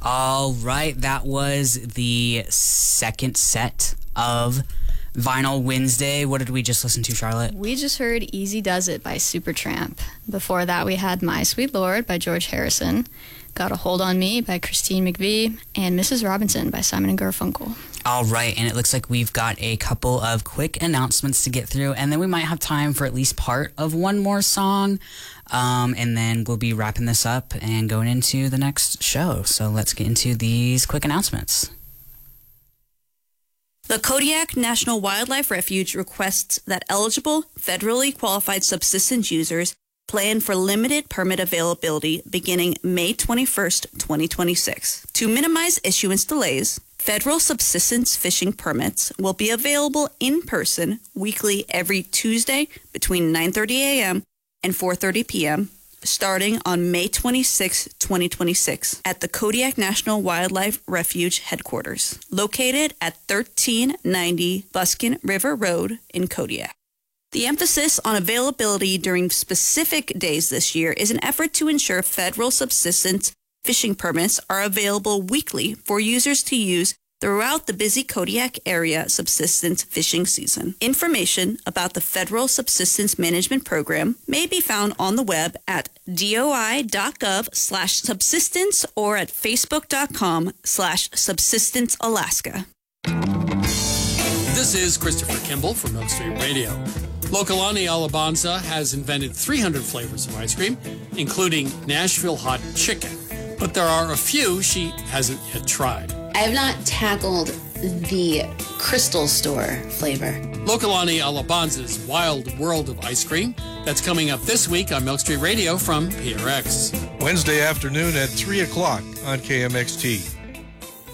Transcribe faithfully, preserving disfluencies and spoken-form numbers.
All right, that was the second set of Vinyl Wednesday. What did we just listen to, Charlotte? We just heard Easy Does It by Supertramp. Before that, we had My Sweet Lord by George Harrison, Got a Hold on Me by Christine McVie, and Missus Robinson by Simon and Garfunkel. All right, and it looks like we've got a couple of quick announcements to get through, and then we might have time for at least part of one more song, um, and then we'll be wrapping this up and going into the next show. So let's get into these quick announcements. The Kodiak National Wildlife Refuge requests that eligible, federally qualified subsistence users plan for limited permit availability beginning May twenty-first, twenty twenty-six. To minimize issuance delays, federal subsistence fishing permits will be available in person weekly every Tuesday between nine thirty a.m. and four thirty p.m. starting on May twenty-sixth, twenty twenty-six at the Kodiak National Wildlife Refuge headquarters, located at thirteen ninety Buskin River Road in Kodiak. The emphasis on availability during specific days this year is an effort to ensure federal subsistence fishing permits are available weekly for users to use throughout the busy Kodiak area subsistence fishing season. Information about the Federal Subsistence Management Program may be found on the web at doi.gov slash subsistence or at facebook.com slash subsistence Alaska. This is Christopher Kimball from Milk Street Radio. Lokalani Alabanza has invented three hundred flavors of ice cream, including Nashville Hot Chicken. But there are a few she hasn't yet tried. I have not tackled the Crystal Store flavor. Lokalani Alabanza's Wild World of Ice Cream. That's coming up this week on Milk Street Radio from P R X. Wednesday afternoon at three o'clock on K M X T.